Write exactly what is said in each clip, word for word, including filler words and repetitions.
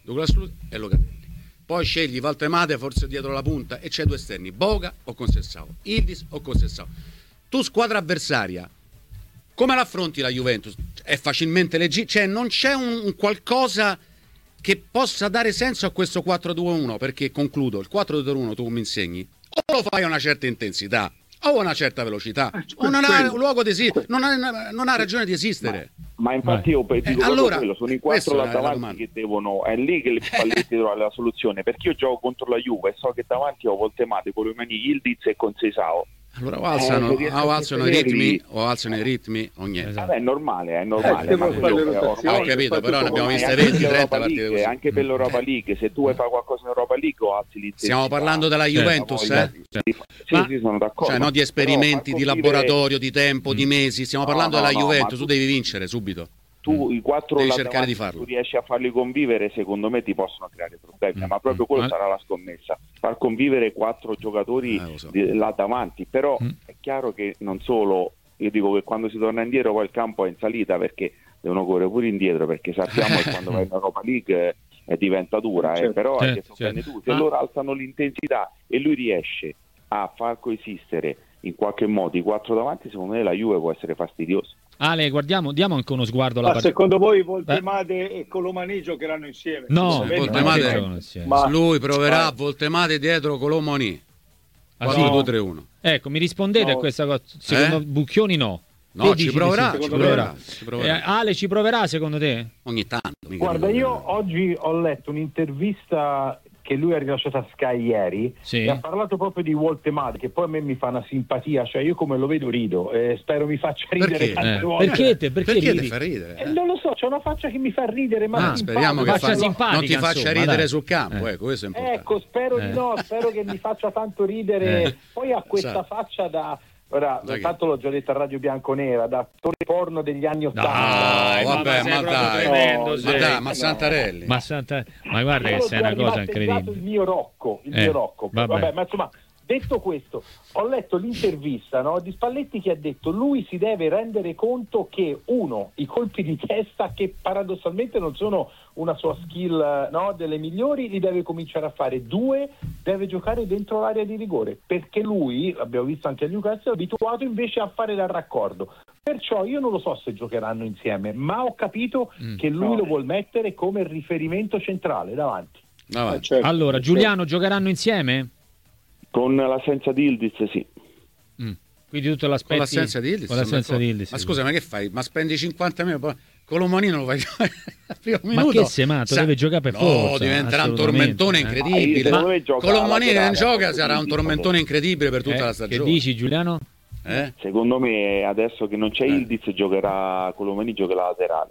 Douglas Luiz e Locatelli. Poi scegli Valtemade forse dietro la punta e c'è due esterni, Boga o Conceição, Yildiz o Conceição. Tu squadra avversaria, come l'affronti la Juventus? È facilmente leggibile, cioè non c'è un, un qualcosa che possa dare senso a questo quattro due uno, perché concludo, il quattro due uno tu mi insegni, o lo fai a una certa intensità, o a una certa velocità, o non ha luogo di esi- non ha, non ha ragione di esistere. Ma, ma infatti io dico eh, proprio allora, quello, sono i quattro là davanti che devono, è lì che le Spalletti trovano la soluzione, perché io gioco contro la Juve e so che davanti ho Voltemade, Colomani, Yildiz e Conceição. Allora o alzano, eh, o alzano i ritmi o alzano i ritmi o niente. Esatto. Vabbè, è normale, è normale. Eh, ma quello, ho capito, però ne abbiamo viste venti trenta partite così. Anche per l'Europa League, se tu vuoi fare qualcosa in Europa League o alzi l'intensità. Stiamo parlando della Juventus, eh? Sì, ma, sì, sono d'accordo. Cioè, no di esperimenti, di laboratorio, di tempo, mm. di mesi. Stiamo parlando no, no, della no, Juventus, tu tu devi vincere subito. Tu i quattro devi là cercare davanti, di farlo. tu riesci a farli convivere, secondo me ti possono creare problemi, mm. ma proprio quello mm. sarà la scommessa, far convivere quattro giocatori eh, so. di, là davanti, però mm. è chiaro che non solo, io dico che quando si torna indietro poi il campo è in salita perché devono correre pure indietro, perché sappiamo che quando vai in Europa League eh, diventa dura, eh, certo, però certo, hai detto certo. bene tu, se ah. loro alzano l'intensità e lui riesce a far coesistere in qualche modo i quattro davanti, secondo me la Juve può essere fastidiosa. Ale, guardiamo, diamo anche uno sguardo alla Ma partita. secondo voi Voltemade eh? e Colomani giocheranno insieme? No, sì, Voltemade, ma... lui proverà Voltemade dietro Colomani. quattro due tre uno. Ecco, mi rispondete no. a questa cosa? Secondo eh? Bucchioni no. No, Che ci proverà, sì, ci proverà. proverà, ci proverà. Eh, Ale ci proverà secondo te? Ogni tanto. Guarda, io oggi ho letto un'intervista che lui ha rilasciato a Sky ieri, sì. e ha parlato proprio di Voltemade, che poi a me mi fa una simpatia, cioè io come lo vedo rido e spero mi faccia ridere perché? tante Eh. volte. Perché te, perché perché ridi? ti fa ridere? Eh, non lo so, c'è una faccia che mi fa ridere, ma ah, speriamo che faccia fa... simpatica, non ti faccia insomma, ridere dai. sul campo, eh. ecco, questo è importante. Ecco, spero eh. di no, spero che mi faccia tanto ridere. Eh. Poi ha questa Esatto. faccia da... Ora, Da che? tanto l'ho già detto a Radio Bianconera, da attore porno degli anni ottanta. Dai, No, vabbè, ma ma sei dai, tremendo, ma, sei. dai, ma Santarelli. Ma, Santa... ma guarda che sei una cosa incredibile. Il mio Rocco, il Eh, mio Rocco. vabbè. Vabbè, ma insomma, detto questo, ho letto l'intervista, no, di Spalletti che ha detto lui si deve rendere conto che uno, i colpi di testa che paradossalmente non sono una sua skill, no, delle migliori, li deve cominciare a fare. Due, deve giocare dentro l'area di rigore, perché lui, abbiamo visto anche a Newcastle, è abituato invece a fare dal raccordo. Perciò io non lo so se giocheranno insieme, ma ho capito mm. che lui no. lo vuol mettere come riferimento centrale davanti. Davanti. Eh, certo. Allora, Giuliano, giocheranno insieme? Con l'assenza di Yildiz, sì. Mm. Quindi tutto l'aspetti... Con l'assenza di Yildiz. Con l'assenza di Yildiz. Ma scusa, ma che fai? Ma spendi cinquanta milioni, poi Colomani non lo fai giocare al primo Ma minuto? che semato, Sa- deve giocare per no, forza. diventerà un assolutamente, tormentone eh. incredibile. Ah, io gioca Colomani che non laterale, gioca a sarà un Yildiz, tormentone incredibile per tutta Eh, la che stagione. dici, Giuliano? Eh? Secondo me adesso che non c'è Eh. Yildiz giocherà Colomani, giocherà laterale.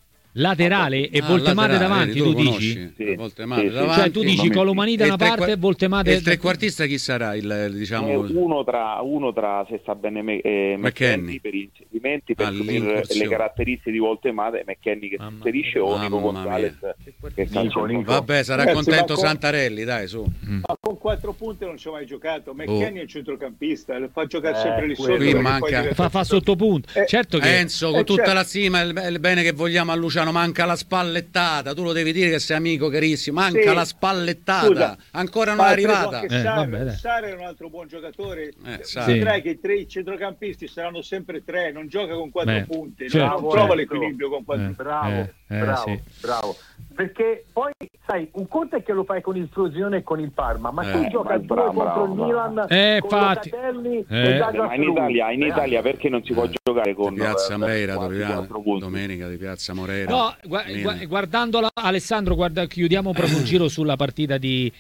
Laterale e Ah, Voltemade laterale, davanti, vedi, tu lo dici? conosci? Sì, Voltemade sì, sì. davanti. Cioè tu dici Secondo me Colomani da E una il tre parte e qua- Voltemade... E il trequartista chi sarà? Il, diciamo... Eh, uno, tra, uno tra, se sta bene, me, eh, McKennie. McKennie per gli inserimenti, per, Ah, per l'incursione. le caratteristiche di Voltemade, McKennie che si Mamma inserisce o Nico Mamma Gonzalez che calcia Nico, in Nico. Vabbè, sarà Ragazzi, contento ma con- Santarelli, dai, su. Ma con quattro punti non ci ho mai giocato. McKennie è il centrocampista, lo fa giocare Eh, sempre lì sotto. qui perché manca- poi diventa- Fa, fa sottopunto. Eh, certo che... Enzo, con eh, tutta certo. la stima e il il bene che vogliamo a Luciano, manca la spallettata. Tu lo devi dire che sei amico carissimo. Manca Sì. la spallettata. Scusa, Ancora non ma è credo arrivata. anche Eh, Sarri, vabbè, dai. Sarri è un altro buon giocatore. Eh, Sarri. Vedrai che i tre centrocampisti saranno sempre tre, non gioca con quattro Beh, punti, certo, non trova certo. l'equilibrio con quattro Eh. punti. Bravo, Eh, eh, bravo, sì. bravo. Perché poi, sai, un conto è che lo fai con il Frosinone e con il Parma, ma Eh, tu gioca ma due bravo, contro bravo, il bravo. Milan Eh, con infatti. Locatelli Eh. e Douglas Ma in Luiz. Italia, in Italia perché non si può giocare con Piazza eh, Moreira, quattro- Doriano, quattro punti? domenica di Piazza Moreira. No, gua- Milan. gua- guardandola, Alessandro, guarda, chiudiamo proprio un giro sulla partita di,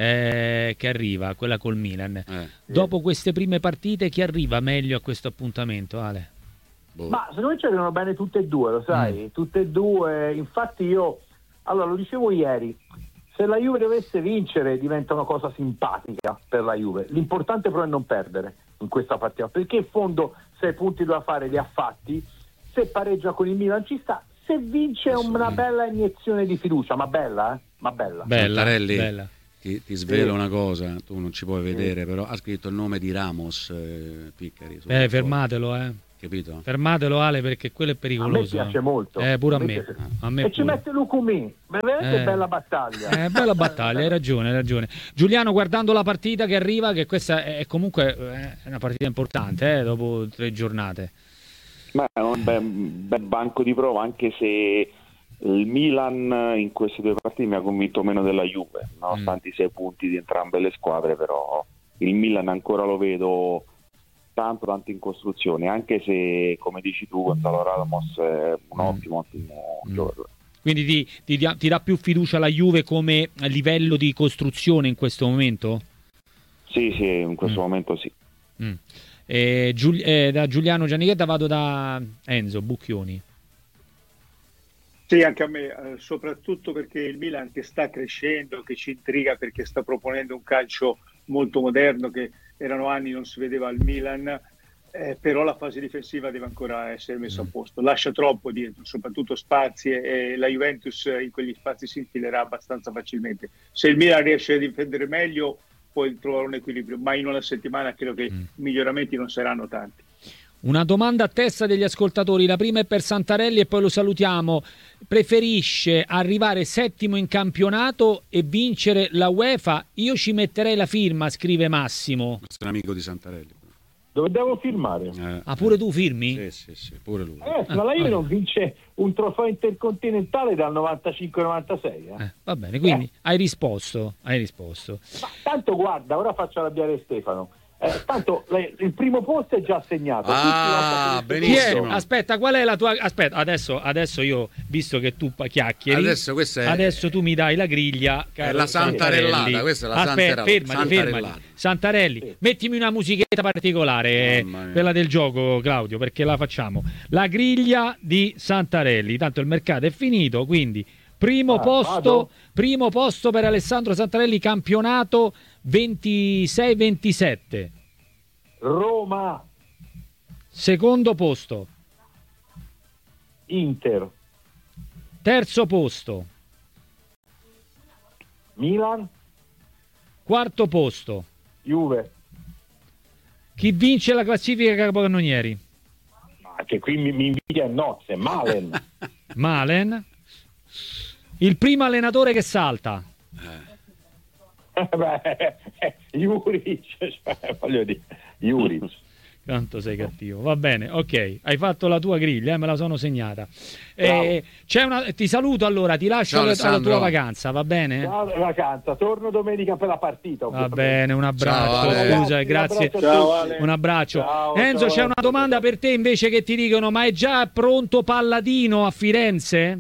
eh, che arriva, quella col Milan. Eh, Dopo queste prime partite, chi arriva meglio a questo appuntamento, Ale? boh. Ma secondo me ci arrivano bene tutte e due, lo sai, tutte e due. Infatti io, allora lo dicevo ieri, se la Juve dovesse vincere diventa una cosa simpatica per la Juve. L'importante però è non perdere in questa partita, perché in fondo sei punti da fare li ha fatti, se pareggia con il Milan ci sta, se vince è una bella iniezione di fiducia, ma bella, eh? Ma bella. Bella, Santarelli, bella. Ti, ti svelo Sì. una cosa, tu non ci puoi vedere, però ha scritto il nome di Ramos, eh, Piccari. su Eh, un fermatelo, eh. foglio, capito? Fermatelo Ale, perché quello è pericoloso. A me piace molto. Eh, pure a, A me me. piace. A me E ci pure. mette Lucumi, veramente Eh. bella battaglia. Eh, bella battaglia, hai ragione, hai ragione. Giuliano, guardando la partita che arriva, che questa è comunque eh, è una partita importante, eh, dopo tre giornate. Ma è un bel, bel banco di prova, anche se il Milan in queste due partite mi ha convinto meno della Juve, nonostante mm. i sei punti di entrambe le squadre, però il Milan ancora lo vedo tanto tanto in costruzione, anche se, come dici tu, Gonzalo Ramos è un Mm. ottimo ottimo Mm. giocatore. Quindi ti, ti, dia- ti dà più fiducia la Juve come livello di costruzione in questo momento? Sì, sì, in questo Mm. momento sì. Mm. Eh, Giul- eh, da Giuliano Giannichetta vado da Enzo Bucchioni. Sì, anche a me, eh, soprattutto perché il Milan che sta crescendo, che ci intriga perché sta proponendo un calcio molto moderno, che erano anni non si vedeva al Milan, eh, però la fase difensiva deve ancora essere messa a posto. Lascia troppo dietro, soprattutto spazi, e la Juventus in quegli spazi si infilerà abbastanza facilmente. Se il Milan riesce a difendere meglio, puoi trovare un equilibrio, ma in una settimana credo che Mm. i miglioramenti non saranno tanti. Una domanda a testa degli ascoltatori, la prima è per Santarelli e poi lo salutiamo. Preferisce arrivare settimo in campionato e vincere la UEFA? Io ci metterei la firma, scrive Massimo. Questo è un amico di Santarelli. Dove devo firmare? Eh, Ah, pure tu firmi? Sì, sì, sì, pure lui. Eh, ma la Juve non vince un trofeo intercontinentale dal novantacinque novantasei. Eh. Eh, va bene, quindi hai risposto, hai risposto. Ma tanto guarda, ora faccio arrabbiare Stefano. Eh, tanto le- il primo posto è già assegnato. Ah, Tutti Chi è? benissimo. Aspetta, qual è la tua... Aspetta, adesso, adesso io, visto che tu pa- chiacchieri, Adesso questa è- adesso tu mi dai la griglia, caro la santarellata, Santarelli. questa è la Aspetta, santarella- fermati, santarellata. fermati. Santarelli, Sì. mettimi una musichetta particolare, Mamma mia. quella del gioco, Claudio, perché la facciamo. La griglia di Santarelli, tanto il mercato è finito, quindi primo Ah, posto, vado? primo posto per Alessandro Santarelli, campionato ventisei ventisette. Roma, Secondo posto, Inter, terzo posto, Milan, quarto posto. Juve. Chi vince la classifica capocannonieri? Ma che qui mi, mi invidia a nozze, Malen. Malen. Il primo allenatore che salta. Eh, beh, eh, Juric, cioè, voglio dire, Juric. Quanto sei cattivo. Va bene, ok. Hai fatto la tua griglia, eh, me la sono segnata. Eh, c'è una... Ti saluto allora, ti lascio Ciao, alla, alla Alessandro. tua vacanza, va bene? Ciao, vacanza, torno domenica per la partita. Va bene, un abbraccio. Ciao, Ale. Scusa, grazie. Un abbraccio a Ciao, tutti. Ale. Un abbraccio. Ciao, Enzo, ciao. c'è una domanda per te invece che ti dicono: ma è già pronto Palladino a Firenze?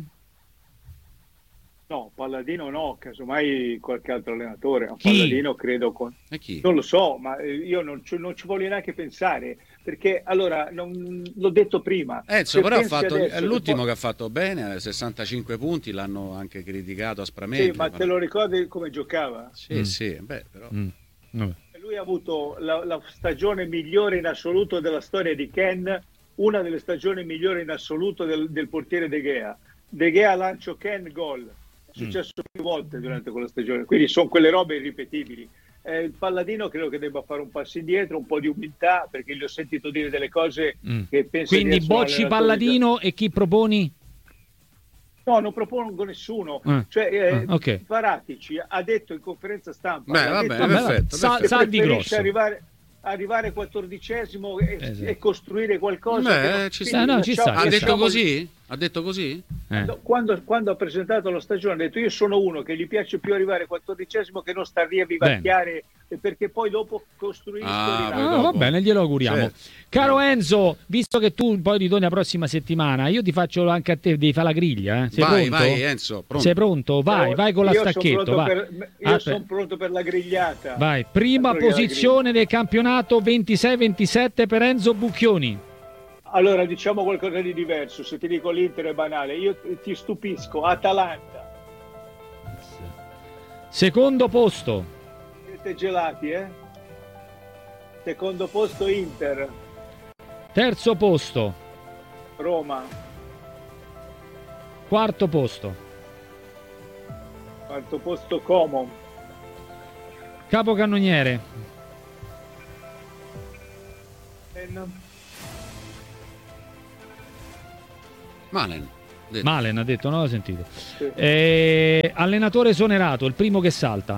No, Palladino no, casomai qualche altro allenatore. A Chi? Palladino credo con... E chi? Non lo so, ma eh, io non ci, non ci voglio neanche pensare, perché allora, non, l'ho detto prima. Enzo, se però ha pensi fatto, adesso è che l'ultimo poi- che ha fatto bene, sessantacinque punti, l'hanno anche criticato aspramente. Sì, ma te lo ricordi come giocava? Sì, Mm. sì, beh, però... Mm. Vabbè. Lui ha avuto la, la stagione migliore in assoluto della storia di Ken, una delle stagioni migliori in assoluto del, del portiere De Gea. De Gea lancio Ken, gol. È successo più volte durante quella stagione, quindi sono quelle robe irripetibili. Eh, il Palladino credo che debba fare un passo indietro, un po' di umiltà, perché gli ho sentito dire delle cose Mm. che penso Quindi di essere un bocci allenatore Palladino e chi proponi? No, non propongo nessuno. Ah. Cioè, eh, Ah, ok. Paratici ha detto in conferenza stampa Beh, ha va detto bene, Vabbè, perfetto, sa- perfetto. che sa di preferisce grosso. arrivare, arrivare quattordicesimo e, Esatto. e costruire qualcosa. Beh, che non- ci quindi sta. Eh, no, ci lasciamo- sta, Ha ci detto lasciamo- così? Ha detto così? Eh. No, Quando, quando ha presentato la stagione ha detto: io sono uno che gli piace più arrivare quattordicesimo che non sta lì a vivacchiare, perché poi dopo costruisco Ah, e poi rilancio. Ah, va dopo. bene, glielo auguriamo. Certo. Caro Enzo, visto che tu poi ritorni la prossima settimana, io ti faccio anche a te, devi fare la griglia. Eh? Sei Vai, pronto? vai, Enzo, pronto. Sei pronto? Vai, Io- vai con la io son stacchetto. pronto Vai. per- io Aspetta. sono pronto per la grigliata. Vai, prima Altro che la posizione del campionato ventisei ventisette per Enzo Bucchioni. Allora, diciamo qualcosa di diverso. Se ti dico l'Inter è banale, io ti stupisco. Atalanta, Secondo posto, siete gelati, eh? Secondo posto Inter, terzo posto, Roma, quarto posto, quarto posto Como, capocannoniere, En- Malen. Detto. Malen ha detto, non l'ho sentito. Sì. Eh, allenatore esonerato, il primo che salta.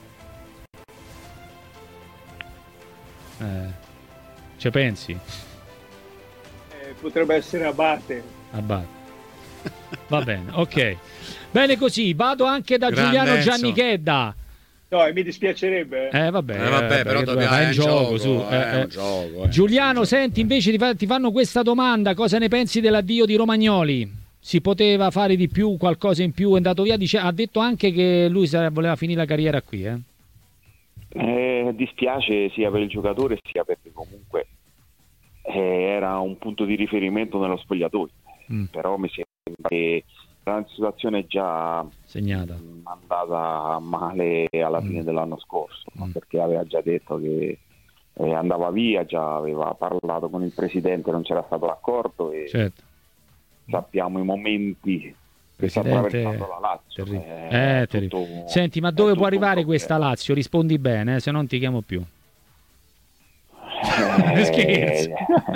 Eh, ci pensi? Eh, potrebbe essere Abate. Abate. Va bene, ok. Bene così, vado anche da Grande Giuliano Enzo. Giannichedda. No, e mi dispiacerebbe. Eh vabbè, Eh, vabbè, eh, però perché dobbiamo- va è in un gioco, gioco, su. eh, eh, è un eh. gioco, eh. Giuliano, senti, invece ti, fa- ti fanno questa domanda, cosa ne pensi dell'addio di Romagnoli? Si poteva fare di più, qualcosa in più, è andato via, dice, ha detto anche che lui sare- voleva finire la carriera qui, eh? Eh, dispiace sia per il giocatore sia perché comunque eh, era un punto di riferimento nello spogliatoio. Mm. Però mi sembra che la situazione già Segnata. mh, andata male alla fine Mm. dell'anno scorso, no? Mm. Perché aveva già detto che eh, andava via, già aveva parlato con il presidente, non c'era stato l'accordo e Certo. sappiamo i momenti che sta Presidente, attraversando la Lazio. terri- È eh, terri- tutto- Senti, ma è dove tutto può un arrivare problema. questa Lazio? Rispondi bene, eh, se non ti chiamo più. Eh, Scherzo.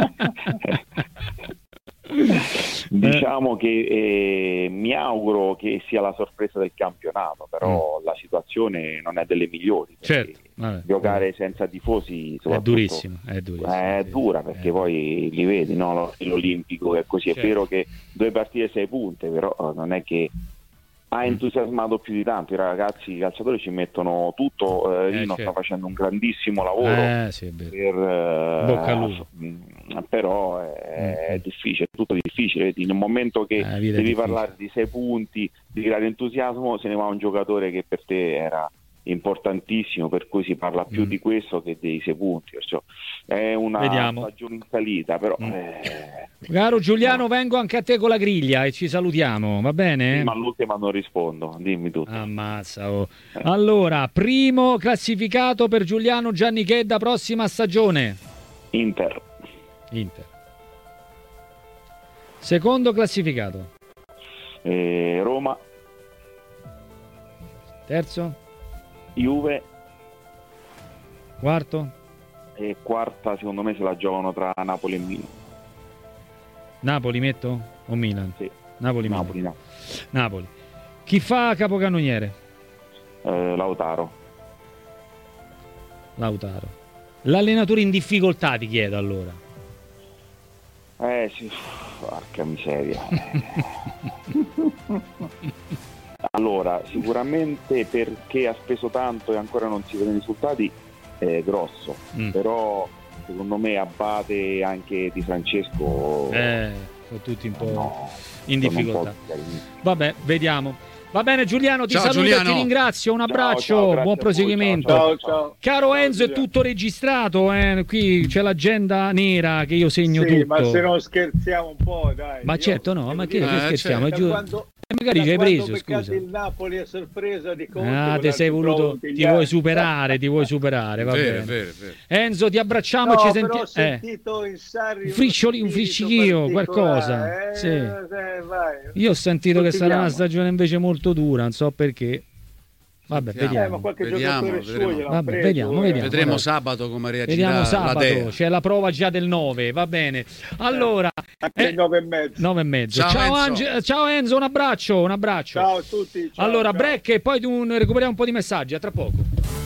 Diciamo che eh, mi auguro che sia la sorpresa del campionato, però la situazione non è delle migliori. perché Certo, vabbè. giocare senza tifosi È soprattutto, durissimo, è durissimo. è sì, dura sì. perché Eh. poi li vedi, no? L'Olimpico è così. Certo. È vero che due partite sei punte, però eh, non è che ha entusiasmato più di tanto. I ragazzi i calciatori ci mettono tutto. eh, Eh, Rino certo. sta facendo un grandissimo lavoro Eh, sì, è vero. per, eh, Bocca al lupo. mh, però è, è Mm. difficile, è tutto difficile. Vedi, nel momento che Eh, la vita è devi difficile. parlare di sei punti, di creare entusiasmo, se ne va un giocatore che per te era importantissimo, per cui si parla più Mm. di questo che dei sei punti. Perciò è una Vediamo. stagione in salita, però Mm. eh, Caro Giuliano, vengo anche a te con la griglia e ci salutiamo, va bene? sì, ma all'ultima non rispondo, dimmi tutto. Ammazza, oh. Allora, primo classificato per Giuliano Giannichedda, prossima stagione. Inter, Inter. Secondo classificato. eh, Roma, Terzo. Juve Quarto. e quarta secondo me se la giocano tra Napoli e Milan. Napoli metto? O Milan? Sì. Napoli, Milan. Napoli, no. Napoli. Chi fa capocannoniere? Eh, Lautaro. Lautaro. L'allenatore in difficoltà ti chiedo allora. Eh sì, porca miseria. Allora, sicuramente perché ha speso tanto e ancora non si vedono i risultati è grosso, Mm. però secondo me Abate anche Di Francesco Eh, sono tutti un po' no, in sono un difficoltà. po' di- Vabbè, vediamo. Va bene Giuliano, ti Ciao, saluto Giuliano. e ti ringrazio. Un Ciao, abbraccio, ciao, grazie buon a voi, proseguimento. Ciao, ciao. Caro Ciao, Enzo, è Giuliano. tutto registrato, eh? Qui c'è l'agenda nera che io segno Sì, tutto. ma se non scherziamo un po', dai. Ma Io certo, no, devo ma che, dire, che Eh, scherziamo? certo. è giù- da quando, Eh, magari da ci hai quando preso, beccate scusa. il Napoli a sorpresa di Conte, Ah, con ti sei l'altro voluto, provo che ti gli vuoi altri- superare, ti vuoi superare, va Vero, bene. vero, vero. Enzo, ti abbracciamo No, e ci però sentiamo. ho sentito in Sarri Un friccioli- un uno spirito friccichio, particolare. qualcosa, Eh, sì. eh, vai. Io ho sentito che sarà una Continuiamo. stagione invece molto dura, non so perché. Vabbè, Sentiamo. Eh, ma vediamo. qualche Vediamo, giocatore suo vedremo. gliel'ha Vabbè, preso, vediamo, eh. vediamo. Vedremo Vabbè. sabato come reagirà Vediamo la sabato, Dea. c'è la prova già del nove, va bene. Allora, Anche eh, il nove e mezzo. nove e mezzo. Ciao, Ciao, Enzo. Ange- ciao Enzo, un abbraccio, un abbraccio. Ciao a tutti. ciao, allora, ciao. break e poi un- recuperiamo un po' di messaggi, a tra poco.